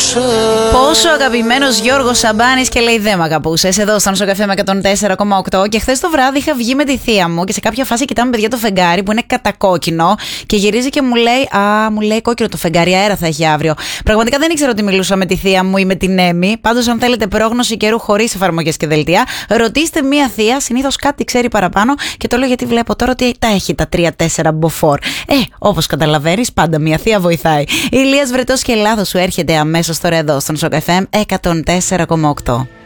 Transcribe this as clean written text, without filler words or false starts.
Πόσο αγαπημένος Γιώργος Σαμπάνης και λέει δεν μ' αγαπούσες. Εδώ στο Νοσοκαφέ με 104,8. Και χθες το βράδυ είχα βγει με τη θεία μου και σε κάποια φάση κοιτάμε παιδιά το φεγγάρι που είναι κατακόκκινο και γυρίζει και μου λέει μου λέει κόκκινο το φεγγάρι, αέρα θα έχει αύριο. Πραγματικά δεν ήξερα ότι μιλούσα με τη θεία μου ή με την Έμι. Πάντως, αν θέλετε πρόγνωση καιρού χωρίς εφαρμογές και δελτία, ρωτήστε μία θεία, συνήθως κάτι ξέρει παραπάνω και το λέω γιατί βλέπω τώρα ότι τα έχει τα 3-4 μποφόρ. Όπως καταλαβαίνεις, πάντα μία θεία βοηθάει. Η Ηλίας Βρετός και Λάθος σου έρχεται αμέσως τώρα εδώ στον Σοκ FM 104,8.